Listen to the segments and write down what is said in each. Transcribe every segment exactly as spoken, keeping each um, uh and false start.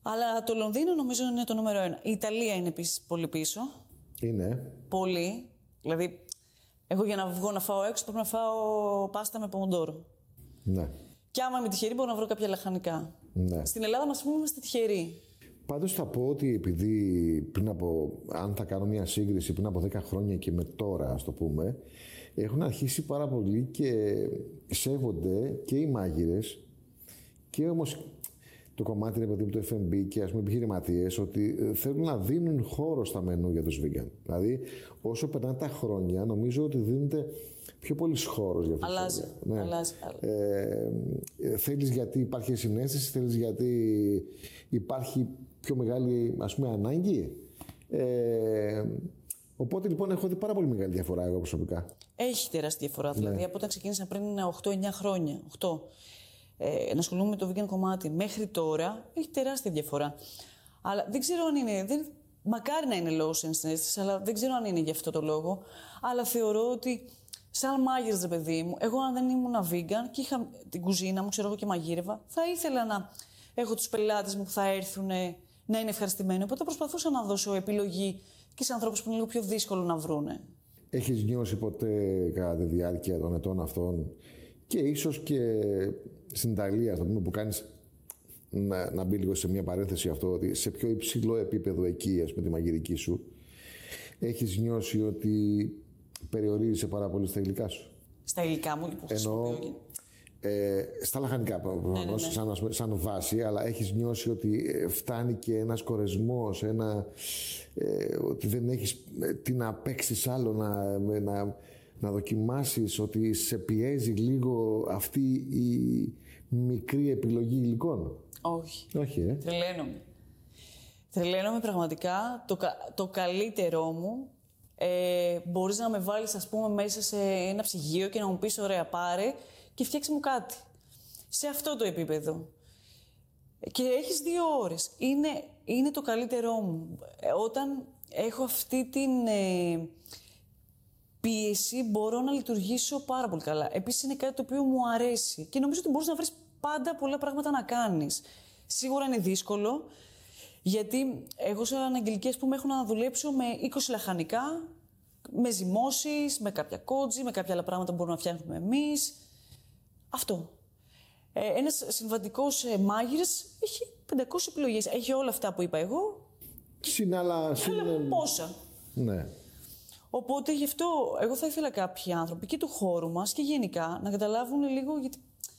Αλλά το Λονδίνο νομίζω είναι το νούμερο ένα. Η Ιταλία είναι επίσης πολύ πίσω. Είναι. Πολύ. Δηλαδή, εγώ για να βγω να φάω έξω πρέπει να φάω πάστα με πομοντόρο. Ναι. Και άμα είμαι τυχερή, μπορώ να βρω κάποια λαχανικά. Ναι. Στην Ελλάδα μας πούμε είμαστε τυχεροί. Πάντως θα πω ότι επειδή πριν από, αν θα κάνω μια σύγκριση πριν από δέκα χρόνια και με τώρα, ας το πούμε, έχουν αρχίσει πάρα πολύ και σέβονται και οι μάγειρες και όμως το κομμάτι είναι παιδί μου το εφ εμ μπι και ας πούμε επιχειρηματίες ότι θέλουν να δίνουν χώρο στα μενού για τους vegan. Δηλαδή όσο περνάνε τα χρόνια νομίζω ότι δίνεται πιο πολύς χώρος για αυτό. Αλλάζει. Ναι. Αλλάζει. Ε, θέλεις γιατί υπάρχει συνέστηση, θέλεις γιατί υπάρχει πιο μεγάλη ας πούμε ανάγκη. Ε, οπότε λοιπόν έχω δει πάρα πολύ μεγάλη διαφορά εγώ προσωπικά. Έχει τεράστια διαφορά. Δηλαδή Ναι. από όταν ξεκίνησα πριν οκτώ εννιά χρόνια, οκτώ, ε, να ασχολούμαι με το vegan κομμάτι μέχρι τώρα, έχει τεράστια διαφορά. Αλλά δεν ξέρω αν είναι. Δεν, μακάρι να είναι λόγω συνέστησης, αλλά δεν ξέρω αν είναι γι' αυτό το λόγο. Αλλά θεωρώ ότι σαν μάγειρας, ρε παιδί μου, εγώ αν δεν ήμουν vegan και είχα την κουζίνα μου, ξέρω εγώ και μαγείρευα, θα ήθελα να έχω τους πελάτες μου που θα έρθουν να είναι ευχαριστημένοι. Οπότε προσπαθούσα να δώσω επιλογή και σε ανθρώπους που είναι λίγο πιο δύσκολο να βρούνε. Έχεις νιώσει ποτέ κατά τη διάρκεια των ετών αυτών και ίσως και στην Ιταλία, στο πούμε, που κάνεις, να, να μπει λίγο σε μια παρένθεση αυτό, ότι σε πιο υψηλό επίπεδο εκεί, ας πούμε, τη μαγειρική σου, έχεις νιώσει ότι περιορίζεσαι πάρα πολύ στα υλικά σου? Στα υλικά μου, που Εννοώ, ε, στα λαχανικά, ναι, ναι, ναι. Σαν, σαν βάση, αλλά έχεις νιώσει ότι φτάνει και ένας κορεσμός, ένα, ε, ότι δεν έχεις ε, τι να παίξεις άλλο, να, να, να δοκιμάσεις, ότι σε πιέζει λίγο αυτή η μικρή επιλογή υλικών? Όχι. Όχι, ε. Τρελαίνομαι. Τρελαίνομαι πραγματικά. Το, το καλύτερό μου ε, μπορείς να με βάλεις, ας πούμε, μέσα σε ένα ψυγείο και να μου πεις ωραία, πάρε και φτιάξε μου κάτι. Σε αυτό το επίπεδο. Και έχεις δύο ώρες. Είναι, είναι το καλύτερό μου. Ε, όταν έχω αυτή την ε, πίεση, μπορώ να λειτουργήσω πάρα πολύ καλά. Επίσης, είναι κάτι το οποίο μου αρέσει. Και νομίζω ότι μπορείς να βρεις πάντα πολλά πράγματα να κάνεις. Σίγουρα είναι δύσκολο, γιατί εγώ σαν Αγγελική, ας πούμε, έχω να δουλέψω με είκοσι λαχανικά, με ζυμώσεις, με κάποια κότζι, με κάποια άλλα πράγματα που μπορούμε να φτιάχνουμε εμείς. Αυτό. Ε, ένας συμβατικός ε, μάγειρας έχει πεντακόσιες επιλογές. Έχει όλα αυτά που είπα εγώ. Συν άλλα... Συν... Αλλά πόσα. Ναι. Οπότε γι' αυτό εγώ θα ήθελα κάποιοι άνθρωποι και του χώρου μας και γενικά να καταλάβουν λίγο, γιατί...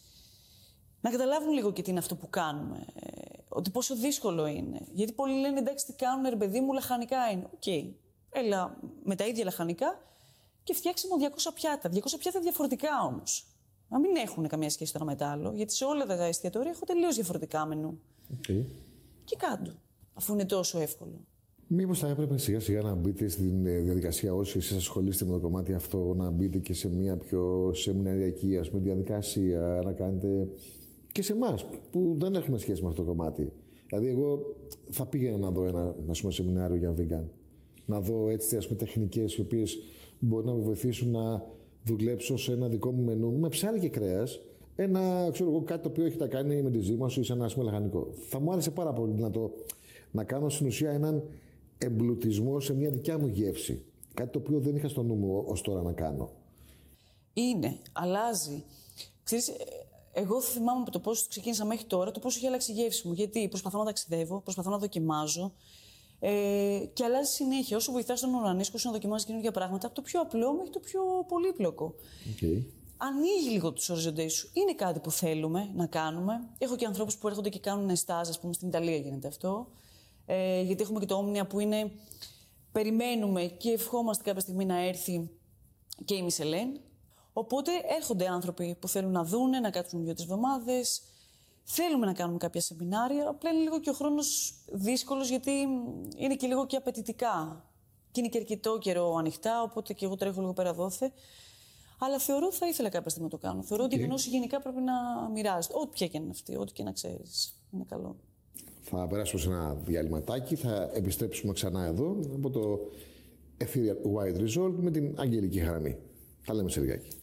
να καταλάβουν λίγο και τι είναι αυτό που κάνουμε. Ε, ότι πόσο δύσκολο είναι. Γιατί πολλοί λένε εντάξει, τι κάνουν, ρε παιδί μου, λαχανικά είναι. Οκ. Okay. Έλα με τα ίδια λαχανικά και φτιάξε μου διακόσια πιάτα. διακόσια πιάτα διαφορετικά όμως. Να μην έχουν καμία σχέση το ένα με το άλλο, γιατί σε όλα τα εστιατόρια έχω τελείως διαφορετικά μενού. Okay. Και κάτω, αφού είναι τόσο εύκολο. Μήπως θα έπρεπε σιγά σιγά να μπείτε στην διαδικασία, όσοι εσείς ασχολείστε με το κομμάτι αυτό, να μπείτε και σε μια πιο σεμιναριακή, ας πούμε, διαδικασία, να κάνετε και σε εμάς που δεν έχουμε σχέση με αυτό το κομμάτι. Δηλαδή, εγώ θα πήγαινα να δω ένα, ας πούμε, σεμινάριο για vegan. Να δω έτσι, ας πούμε, τεχνικές οι οποίες μπορεί να με βοηθήσουν να δουλέψω σε ένα δικό μου μενού με ψάρι και κρέας. Ένα, ξέρω εγώ, κάτι το οποίο έχει να κάνει με τη ζύμωση ή σε ένα, ας πούμε, λαχανικό. Θα μου άρεσε πάρα πολύ να το να κάνω στην ουσία έναν εμπλουτισμό σε μια δικιά μου γεύση. Κάτι το οποίο δεν είχα στο νου μου ως τώρα να κάνω. Είναι, αλλάζει. Ξέρεις, εγώ θυμάμαι από το πώς ξεκίνησα μέχρι τώρα, το πώς έχει αλλάξει η γεύση μου. Γιατί προσπαθώ να ταξιδεύω, προσπαθώ να δοκιμάζω. Ε, και αλλάζει συνέχεια. Όσο βοηθάς τον ουρανίσκο σου να δοκιμάζει καινούργια πράγματα, από το πιο απλό μέχρι το πιο πολύπλοκο. Okay. Ανοίγει λίγο τους οριζοντές σου. Είναι κάτι που θέλουμε να κάνουμε. Έχω και ανθρώπους που έρχονται και κάνουν στάζ, ας πούμε, στην Ιταλία γίνεται αυτό. Ε, γιατί έχουμε και το Omnia που είναι. Περιμένουμε και ευχόμαστε κάποια στιγμή να έρθει και η Μισελέν. Οπότε έρχονται άνθρωποι που θέλουν να δούνε, να κάτσουν δύο-τρεις εβδομάδες. Θέλουμε να κάνουμε κάποια σεμινάρια. Απλά είναι λίγο και ο χρόνος δύσκολος, γιατί είναι και λίγο και απαιτητικά. Και είναι και αρκετό καιρό ανοιχτά, οπότε και εγώ τρέχω λίγο πέρα δόθε. Αλλά θεωρώ θα ήθελα κάποια στιγμή να το κάνω. Θεωρώ okay. ότι η γνώση γενικά πρέπει να μοιράζεται. Ό,τι πια και είναι αυτή, ό,τι και να ξέρεις. Είναι καλό. Θα περάσουμε σε ένα διαλυματάκι, θα επιστρέψουμε ξανά εδώ από το Ethereal Wide Resort με την Αγγελική Χαραμή. Τα λέμε σε λιγάκι.